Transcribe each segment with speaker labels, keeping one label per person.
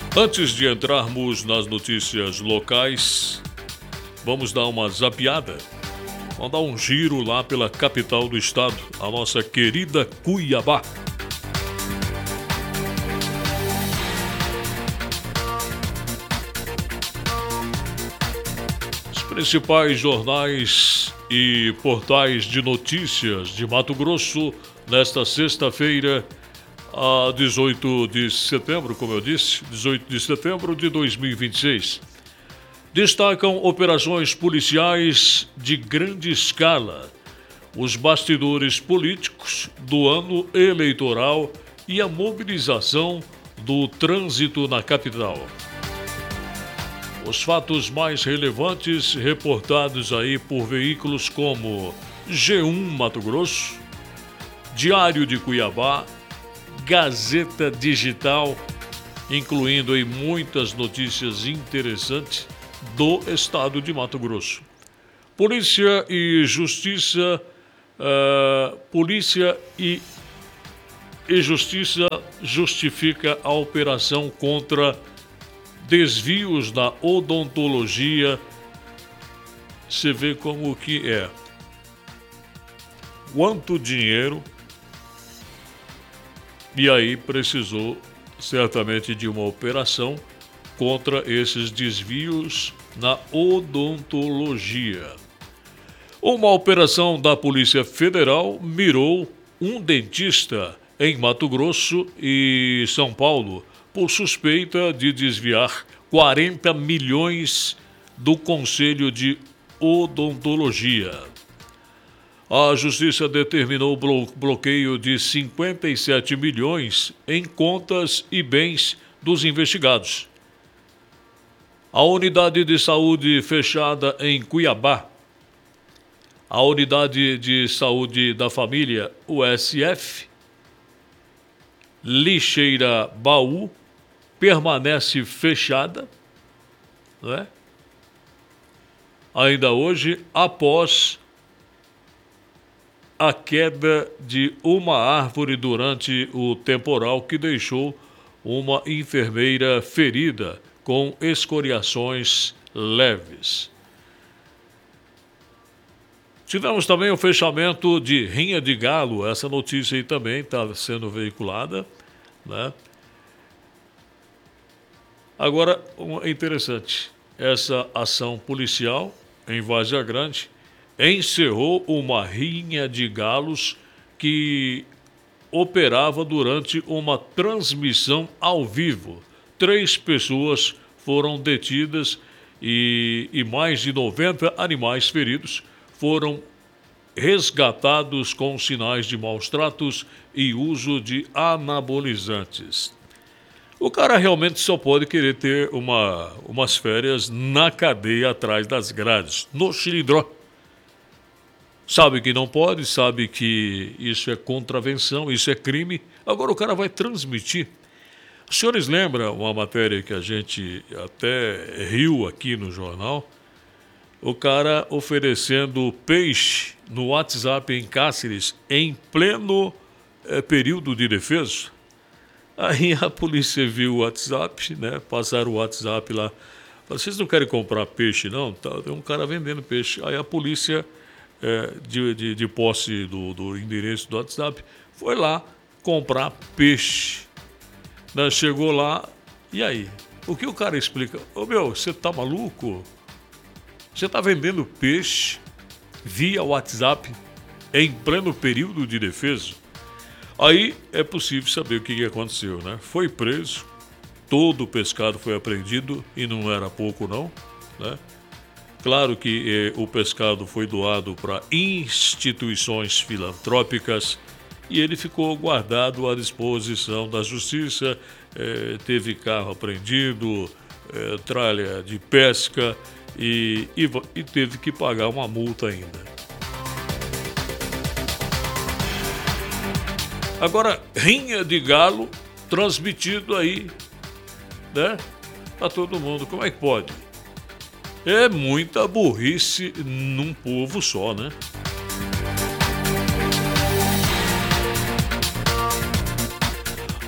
Speaker 1: Antes de entrarmos nas notícias locais, vamos dar uma zapiada. Vamos dar um giro lá pela capital do estado, a nossa querida Cuiabá. Os principais jornais e portais de notícias de Mato Grosso nesta sexta-feira, a 18 de setembro, como eu disse, 18 de setembro de 2026. Destacam operações policiais de grande escala, os bastidores políticos do ano eleitoral e a mobilização do trânsito na capital. Os fatos mais relevantes reportados aí por veículos como G1 Mato Grosso, Diário de Cuiabá, Gazeta Digital, incluindo aí muitas notícias interessantes do estado de Mato Grosso. Polícia e Justiça, Polícia e Justiça justifica a operação contra desvios na odontologia. Você vê como que é. Quanto dinheiro. E aí precisou certamente de uma operação contra esses desvios na odontologia. Uma operação da Polícia Federal mirou um dentista em Mato Grosso e São Paulo por suspeita de desviar 40 milhões do Conselho de Odontologia. A Justiça determinou o bloqueio de 57 milhões em contas e bens dos investigados. A unidade de saúde fechada em Cuiabá, a unidade de saúde da família USF, Lixeira Baú, permanece fechada, não é? Ainda hoje, após a queda de uma árvore durante o temporal que deixou uma enfermeira ferida com escoriações leves. Tivemos também o fechamento de Rinha de Galo, essa notícia aí também está sendo veiculada, né? Agora, interessante, essa ação policial em Várzea Grande encerrou uma rinha de galos que operava durante uma transmissão ao vivo. 3 pessoas foram detidas e mais de 90 animais feridos foram resgatados com sinais de maus tratos e uso de anabolizantes. O cara realmente só pode querer ter umas férias na cadeia atrás das grades, no Xilindró. Sabe que não pode, sabe que isso é contravenção, isso é crime. Agora o cara vai transmitir. Os senhores lembram uma matéria que a gente até riu aqui no jornal? O cara oferecendo peixe no WhatsApp em Cáceres em pleno período de defesa. Aí a polícia viu o WhatsApp, né? Passaram o WhatsApp lá. Falaram, vocês não querem comprar peixe, não? Tá, tem um cara vendendo peixe. Aí a polícia, de posse do endereço do WhatsApp, foi lá comprar peixe. Né? Chegou lá, e aí? O que o cara explica? Ô meu, você tá maluco? Você tá vendendo peixe via WhatsApp em pleno período de defesa? Aí é possível saber o que aconteceu, né? Foi preso, todo o pescado foi apreendido, e não era pouco não, né? Claro que o pescado foi doado para instituições filantrópicas e ele ficou guardado à disposição da justiça, teve carro apreendido, tralha de pesca e teve que pagar uma multa ainda. Agora, rinha de galo transmitido aí, né? Para todo mundo. Como é que pode? É muita burrice num povo só, né?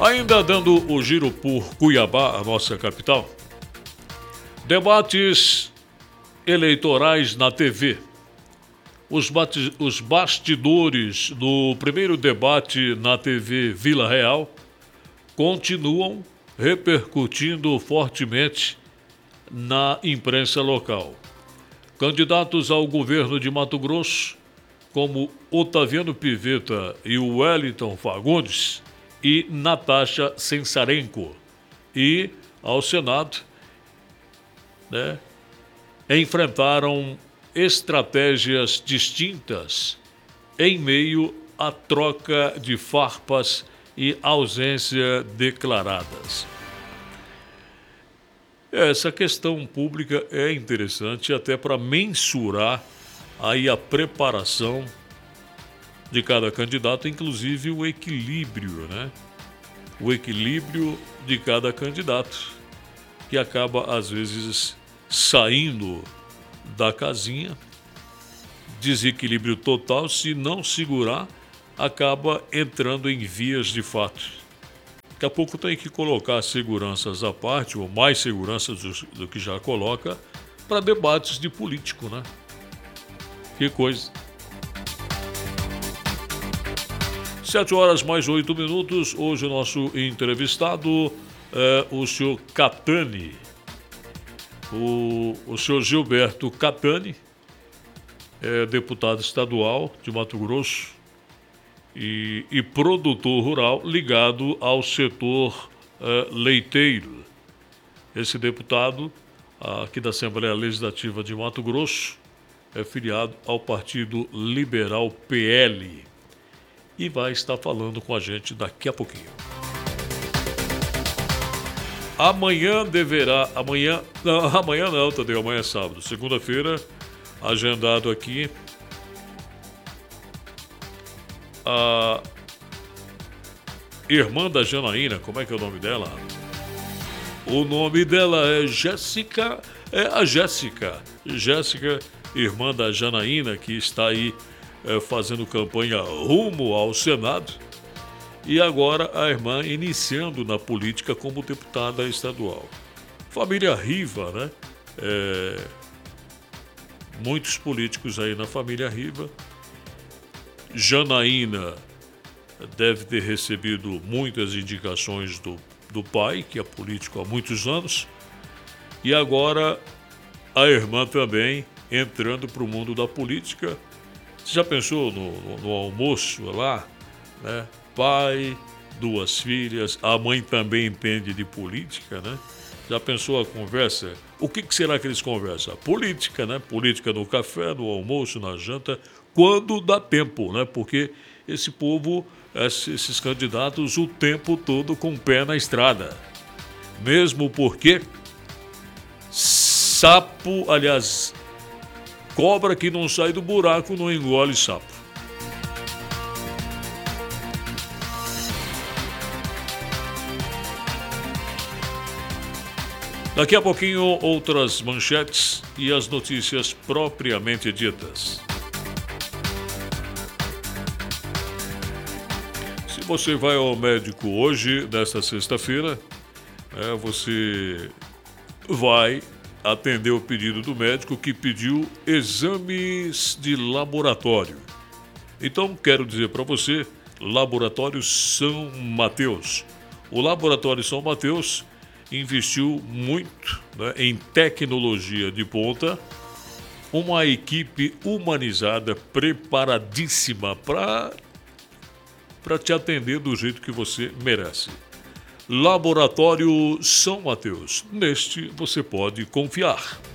Speaker 1: Ainda dando o giro por Cuiabá, a nossa capital, debates eleitorais na TV. Os bastidores do primeiro debate na TV Vila Real continuam repercutindo fortemente na imprensa local. Candidatos ao governo de Mato Grosso, como Otaviano Pivetta e Wellington Fagundes e Natasha Sensarenko, e ao Senado, enfrentaram estratégias distintas em meio à troca de farpas e ausência declaradas. Essa questão pública é interessante até para mensurar aí a preparação de cada candidato, inclusive o equilíbrio, O equilíbrio de cada candidato, que acaba às vezes saindo da casinha, desequilíbrio total, se não segurar, acaba entrando em vias de fato. Daqui a pouco tem que colocar seguranças à parte, ou mais seguranças do que já coloca, para debates de político, Que coisa. 7 horas mais 8 minutos. Hoje o nosso entrevistado é o senhor Catani. O senhor Gilberto Catani é deputado estadual de Mato Grosso e produtor rural ligado ao setor leiteiro. Esse deputado aqui da Assembleia Legislativa de Mato Grosso é filiado ao Partido Liberal PL e vai estar falando com a gente daqui a pouquinho. Amanhã não, Tadeu, amanhã é sábado. Segunda-feira, agendado aqui, a irmã da Janaína, como é que é o nome dela? O nome dela é Jéssica, Jéssica, irmã da Janaína, que está aí fazendo campanha rumo ao Senado. E agora a irmã iniciando na política como deputada estadual. Família Riva, muitos políticos aí na família Riva. Janaína deve ter recebido muitas indicações do pai, que é político há muitos anos. E agora a irmã também entrando para o mundo da política. Você já pensou no almoço lá, Pai, 2 filhas, a mãe também entende de política, Já pensou a conversa? O que será que eles conversam? Política, Política no café, no almoço, na janta, quando dá tempo, Porque esse povo, esses candidatos, o tempo todo com o pé na estrada. Mesmo porque cobra que não sai do buraco não engole sapo. Daqui a pouquinho, outras manchetes e as notícias propriamente ditas. Se você vai ao médico hoje, nesta sexta-feira, você vai atender o pedido do médico que pediu exames de laboratório. Então, quero dizer para você, Laboratório São Mateus. O Laboratório São Mateus investiu muito em tecnologia de ponta, uma equipe humanizada, preparadíssima para te atender do jeito que você merece. Laboratório São Mateus. Neste você pode confiar.